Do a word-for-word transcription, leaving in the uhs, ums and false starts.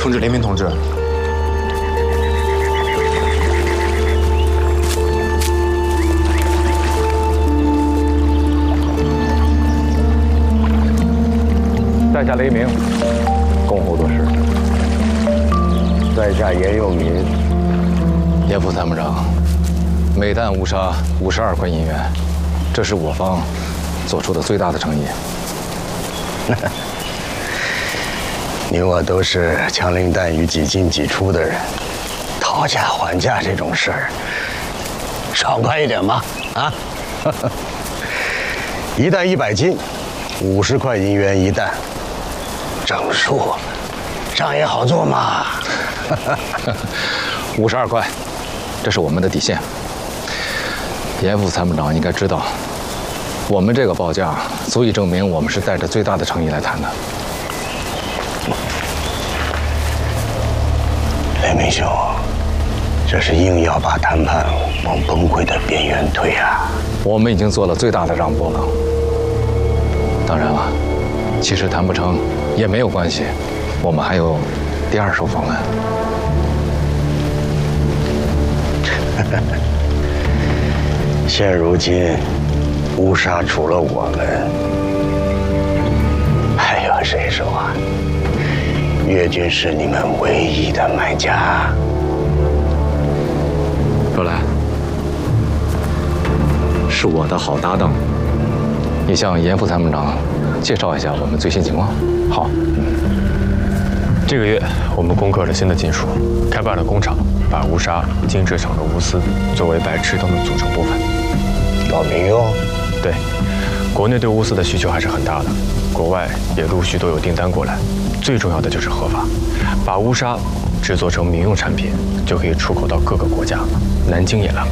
通知雷鸣同志。 在下雷鸣，恭候多时。在下严佑民， 严副参谋长，每弹误杀五十二块银元，这是我方做出的最大的诚意。 你我都是枪林弹雨几进几出的人，讨价还价这种事儿，爽快一点吧，啊！一弹一百斤，五十块银元一弹。 整数，账也好做嘛。 五十二块，这是我们的底线。严副参谋长应该知道，我们这个报价足以证明我们是带着最大的诚意来谈的。 雷鸣兄，这是硬要把谈判往崩溃的边缘推啊！ 我们已经做了最大的让步了。当然了，其实谈不成。 也没有关系，我们还有第二手方案。 现如今，乌沙除了我们，还有谁说啊？越军是你们唯一的买家。 若兰，是我的好搭档，你向严副参谋长介绍一下我们最新情况。 好，这个月我们攻克了新的技术，开办了工厂，把乌纱、精制厂的钨丝作为白炽灯的组成部分。 搞民用？ 对，国内对钨丝的需求还是很大的，国外也陆续都有订单过来。最重要的就是合法，把乌纱制作成民用产品，就可以出口到各个国家，南京也拦不住。